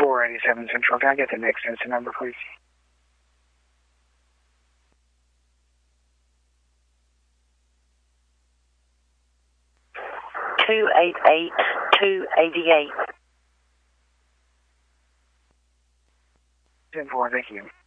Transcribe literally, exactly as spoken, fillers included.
four eighty-seven Central. Can I get the next incident number, please? two eight eight, two eighty-eight. ten four, thank you.